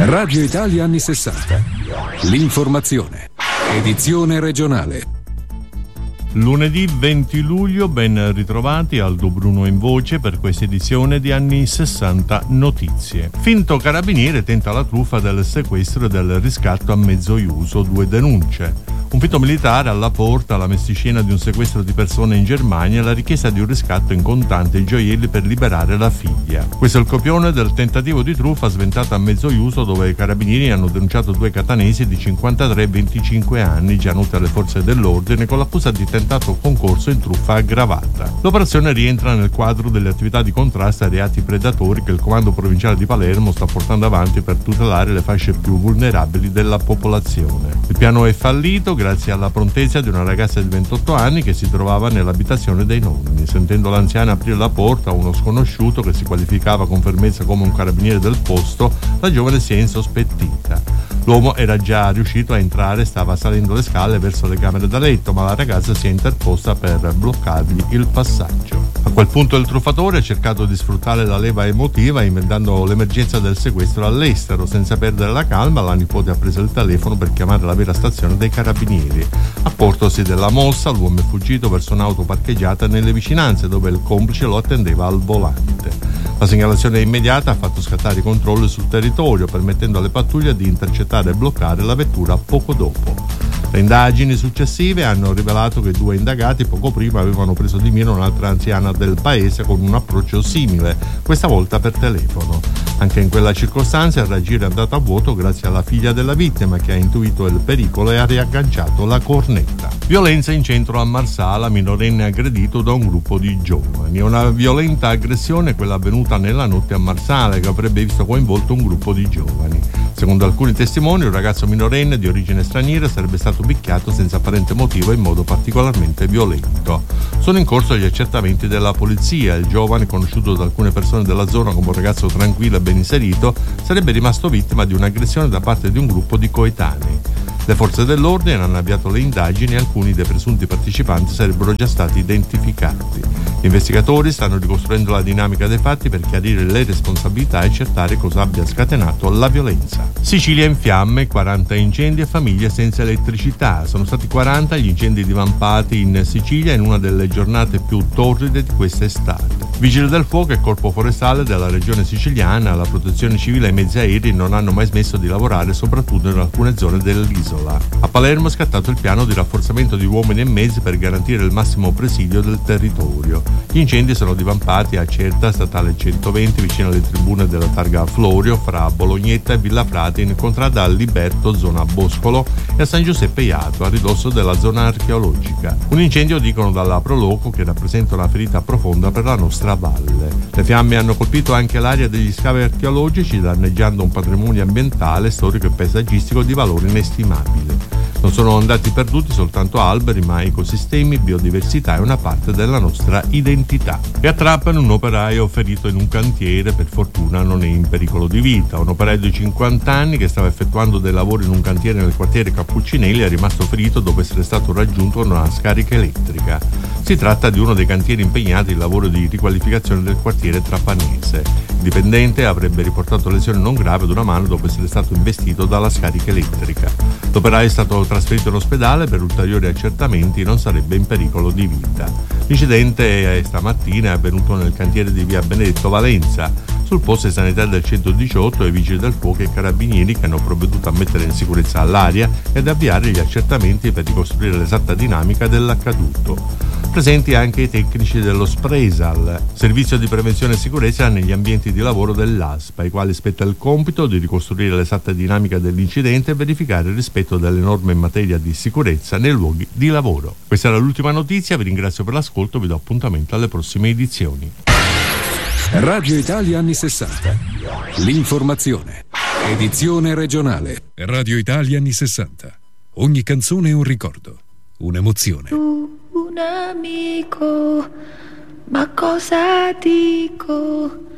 Radio Italia anni 60. L'informazione. Edizione regionale. Lunedì 20 luglio, ben ritrovati, Aldo Bruno in voce per questa edizione di Anni 60 Notizie. Finto carabiniere tenta la truffa del sequestro e del riscatto a mezzo iuso, 2 denunce. Un finto militare alla porta, la mesticena di un sequestro di persone in Germania e la richiesta di un riscatto in contanti e gioielli per liberare la figlia. Questo è il copione del tentativo di truffa sventato a mezzo iuso, dove i carabinieri hanno denunciato 2 catanesi di 53 e 25 anni, già noti alle forze dell'ordine, con l'accusa di tentato concorso in truffa aggravata. L'operazione rientra nel quadro delle attività di contrasto ai reati predatori che il Comando Provinciale di Palermo sta portando avanti per tutelare le fasce più vulnerabili della popolazione. Il piano è fallito grazie alla prontezza di una ragazza di 28 anni che si trovava nell'abitazione dei nonni. Sentendo l'anziana aprire la porta a uno sconosciuto che si qualificava con fermezza come un carabiniere del posto, la giovane si è insospettita. L'uomo era già riuscito a entrare e stava salendo le scale verso le camere da letto, ma la ragazza si è interposta per bloccargli il passaggio. A quel punto il truffatore ha cercato di sfruttare la leva emotiva inventando l'emergenza del sequestro all'estero. Senza perdere la calma, la nipote ha preso il telefono per chiamare la vera stazione dei carabinieri. Accortosi della mossa, l'uomo è fuggito verso un'auto parcheggiata nelle vicinanze, dove il complice lo attendeva al volante. La segnalazione immediata ha fatto scattare i controlli sul territorio, permettendo alle pattuglie di intercettare e bloccare la vettura poco dopo. Le indagini successive hanno rivelato che 2 indagati poco prima avevano preso di mira un'altra anziana del paese con un approccio simile, questa volta per telefono. Anche in quella circostanza il raggiro è andato a vuoto grazie alla figlia della vittima, che ha intuito il pericolo e ha riagganciato la cornetta. Violenza in centro a Marsala, minorenne aggredito da un gruppo di giovani. Una violenta aggressione, quella avvenuta nella notte a Marsala, che avrebbe visto coinvolto un gruppo di giovani. Secondo alcuni testimoni, un ragazzo minorenne di origine straniera sarebbe stato picchiato senza apparente motivo e in modo particolarmente violento. Sono in corso gli accertamenti della polizia. Il giovane, conosciuto da alcune persone della zona come un ragazzo tranquillo e ben inserito, sarebbe rimasto vittima di un'aggressione da parte di un gruppo di coetanei. Le forze dell'ordine hanno avviato le indagini e alcuni dei presunti partecipanti sarebbero già stati identificati. Gli investigatori stanno ricostruendo la dinamica dei fatti per chiarire le responsabilità e accertare cosa abbia scatenato la violenza. Sicilia in fiamme, 40 incendi e famiglie senza elettricità. Sono stati 40 gli incendi divampati in Sicilia in una delle giornate più torride di quest'estate. Vigili del fuoco e corpo forestale della regione siciliana, la protezione civile e i mezzi aerei non hanno mai smesso di lavorare, soprattutto in alcune zone dell'isola. A Palermo è scattato il piano di rafforzamento di uomini e mezzi per garantire il massimo presidio del territorio. Gli incendi sono divampati a Certa, statale 120, vicino alle tribune della targa Florio, fra Bolognetta e Villafrate, in contrada al Liberto, zona Boscolo, e a San Giuseppe Iato, a ridosso della zona archeologica. Un incendio, dicono dalla Proloco, che rappresenta una ferita profonda per la nostra valle. Le fiamme hanno colpito anche l'area degli scavi archeologici, danneggiando un patrimonio ambientale, storico e paesaggistico di valore inestimabile. Non sono andati perduti soltanto alberi, ma ecosistemi, biodiversità e una parte della nostra identità. E a Trapani un operaio ferito in un cantiere, per fortuna non è in pericolo di vita. Un operaio di 50 anni che stava effettuando dei lavori in un cantiere nel quartiere Cappuccinelli è rimasto ferito dopo essere stato raggiunto da una scarica elettrica. Si tratta di uno dei cantieri impegnati in lavoro di riqualificazione del quartiere trapanese. Il dipendente avrebbe riportato lesioni non gravi ad una mano dopo essere stato investito dalla scarica elettrica. L'operaio è stato trasferito in ospedale per ulteriori accertamenti, non sarebbe in pericolo di vita. L'incidente stamattina è avvenuto nel cantiere di via Benedetto Valenza. Sul posto di sanità del 118 i vigili del fuoco e i carabinieri che hanno provveduto a mettere in sicurezza l'area e ad avviare gli accertamenti per ricostruire l'esatta dinamica dell'accaduto. Presenti anche i tecnici dello Spresal, servizio di prevenzione e sicurezza negli ambienti di lavoro dell'ASPA, ai quali spetta il compito di ricostruire l'esatta dinamica dell'incidente e verificare il rispetto delle norme in materia di sicurezza nei luoghi di lavoro. Questa era l'ultima notizia, vi ringrazio per l'ascolto, vi do appuntamento alle prossime edizioni. Radio Italia anni 60. L'informazione. Edizione regionale. Radio Italia anni 60. Ogni canzone è un ricordo, un'emozione. Un amico, ma cosa dico?